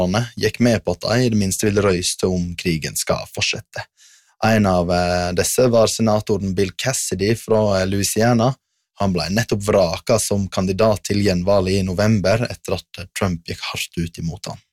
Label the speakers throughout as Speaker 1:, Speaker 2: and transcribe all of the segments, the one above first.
Speaker 1: gikk med på at de I det minste ville røyste om krigen skal fortsette. En av disse var senatoren Bill Cassidy fra Louisiana. Han ble nettopp vraket som kandidat til gjenvalg I november etter at Trump gikk hardt ut imot han.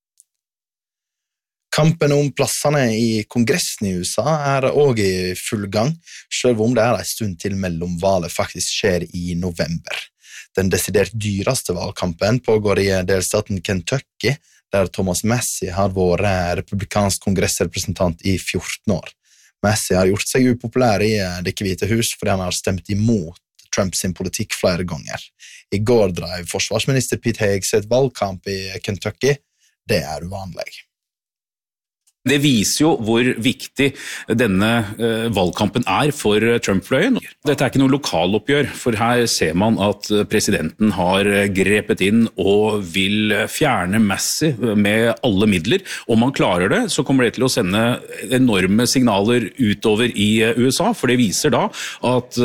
Speaker 1: Kampen om plassene I Kongressen I USA også I full gang, selv om det en stund til mellom valget faktisk skjer I november. Den desidert dyreste valgkampen pågår I delstaten Kentucky, der Thomas Massie har vært republikansk kongressrepresentant I 14 år. Massie har gjort seg upopulær I Det hvite hus fordi han har stemt imot Trumps politikk flere ganger. I går drev forsvarsminister Pete Hegseth valgkamp I Kentucky. Det uvanlig.
Speaker 2: Det viser jo hvor viktig denne valgkampen for Trump-fløyen. Dette ikke noe lokaloppgjør, for her ser man at presidenten har grepet inn og vil fjerne Massie med alle midler. Om han klarer det, så kommer det til å sende enorme signaler utover I USA, for det viser da at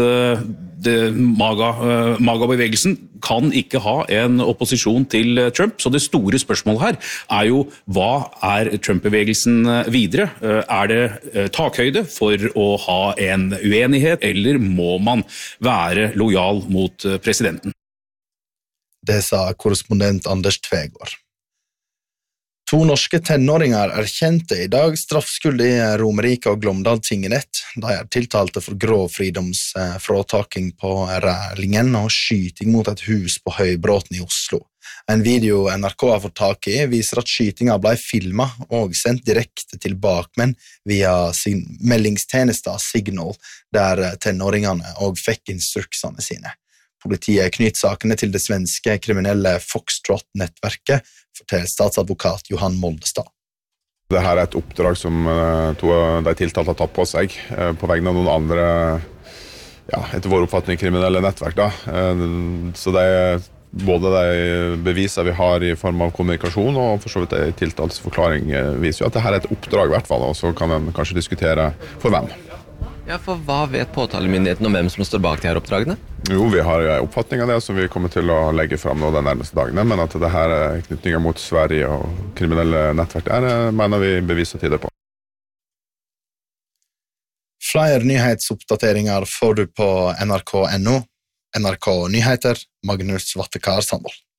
Speaker 2: MAGA-bevegelsen kan ikke ha en opposisjon til Trump, så det store spørsmålet her jo, hva Trump-bevegelsen videre? Det takhøyde for å ha en uenighet, eller må man være lojal mot presidenten?
Speaker 1: Det sa korrespondent Anders Tvegård. 2 norske tenåringer erkjente I dag straffskyldig I Romerike og Glåmdal tingrett. De tiltalte for grov fridomsfråtaking på Rælingen og skyting mot et hus på Høybråten I Oslo. En video NRK har fått tak I viser at skytinga ble filmet og sendt direkte til bakmenn via meldingstjenesta Signal, der tenåringene også fikk instruksene sine. Politiet knytter sakene til det svenske kriminelle Foxtrot-nettverket, forteller statsadvokat Johan Moldestad.
Speaker 3: Dette et oppdrag som de tiltalte har tatt på seg på vegne av noen andre, etter vår oppfatning, kriminelle nettverk. Så det både de beviser vi har I form av kommunikasjon og for så vidt de tiltaltes forklaring viser jo at dette et oppdrag I hvert fall, og så kan en kanskje diskutere for hvem.
Speaker 4: Ja, for hva vet påtalemyndigheten om hvem som står bak de her oppdragene?
Speaker 3: Jo, vi har en oppfatning av det som vi kommer til å legge frem nå de nærmeste dagene, men at det her knytninger mot Sverige og kriminelle nettverk mener vi beviser til det på.
Speaker 1: Flere nyhetsoppdateringer får du på NRK.no. NRK Nyheter, Magnus Vattekar Sandvold.